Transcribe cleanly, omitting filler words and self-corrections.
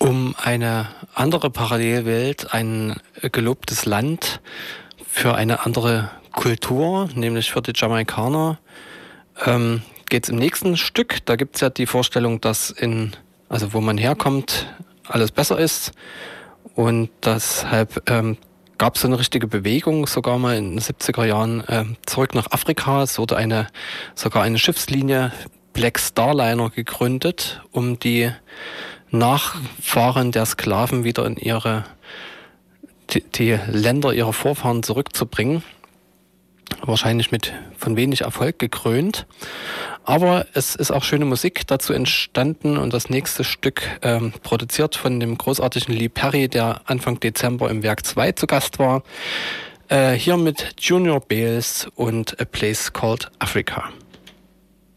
um eine andere Parallelwelt, ein gelobtes Land für eine andere Kultur, nämlich für die Jamaikaner, geht es im nächsten Stück. Da gibt es ja die Vorstellung, dass also wo man herkommt, alles besser ist. Und deshalb gab es so eine richtige Bewegung, sogar mal in den 70er Jahren zurück nach Afrika. Es wurde sogar eine Schiffslinie Black Star Liner gegründet, um die Nachfahren der Sklaven wieder in die Länder ihrer Vorfahren zurückzubringen. Wahrscheinlich von wenig Erfolg gekrönt. Aber es ist auch schöne Musik dazu entstanden und das nächste Stück produziert von dem großartigen Lee Perry, der Anfang Dezember im Werk 2 zu Gast war. Hier mit Junior Bales und A Place Called Africa.